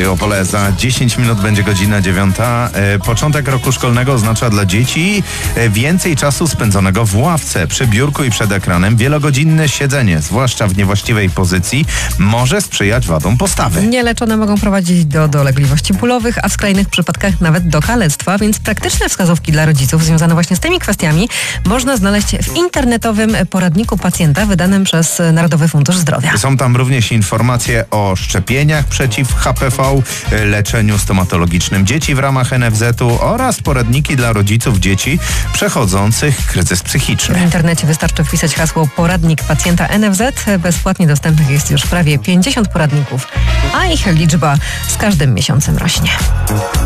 Radio Opole. Za 10 minut będzie godzina 9. Początek roku szkolnego oznacza dla dzieci więcej czasu spędzonego w ławce, przy biurku i przed ekranem. Wielogodzinne siedzenie, zwłaszcza w niewłaściwej pozycji, może sprzyjać wadom postawy. Nieleczone mogą prowadzić do dolegliwości bólowych, a w skrajnych przypadkach nawet do kalectwa, więc praktyczne wskazówki dla rodziców związane właśnie z tymi kwestiami można znaleźć w internetowym poradniku pacjenta wydanym przez Narodowy Fundusz Zdrowia. Są tam również informacje o szczepieniach przeciw HPV, leczeniu stomatologicznym dzieci w ramach NFZ-u oraz poradniki dla rodziców dzieci przechodzących kryzys psychiczny. W internecie wystarczy wpisać hasło poradnik pacjenta NFZ. Bezpłatnie dostępnych jest już prawie 50 poradników, a ich liczba z każdym miesiącem rośnie.